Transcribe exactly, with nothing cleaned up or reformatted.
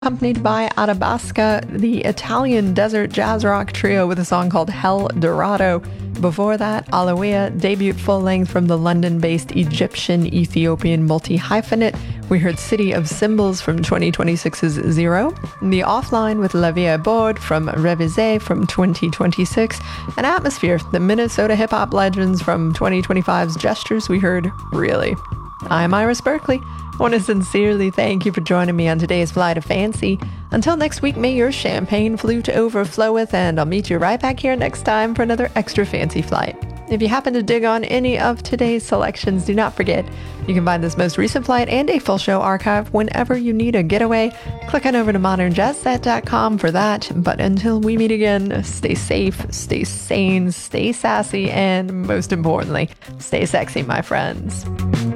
Accompanied by Arabasca, the Italian desert jazz rock trio with a song called Hell Dorado. Before that, Alawea, debut full-length from the London-based Egyptian-Ethiopian multi-hyphenate. We heard City of Symbols from twenty twenty-six's Zero, The Offline with La Vie Board from Revisé from twenty twenty-six, and Atmosphere, the Minnesota hip-hop legends from twenty twenty-five's Gestures. We heard Really. I'm Iris Berkeley. I want to sincerely thank you for joining me on today's Flight of Fancy. Until next week, may your champagne flute overfloweth, and I'll meet you right back here next time for another extra fancy flight. If you happen to dig on any of today's selections, do not forget, you can find this most recent flight and a full show archive whenever you need a getaway. Click on over to modern jazz set dot com for that. But until we meet again, stay safe, stay sane, stay sassy, and most importantly, stay sexy, my friends.